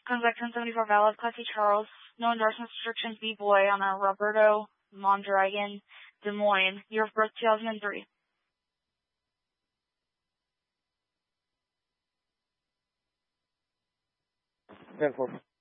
Contact 1074 valid. Class C Charles. No endorsement restrictions. B-Boy on a Roberto Mondragon, Des Moines. Year of birth 2003. 10-4.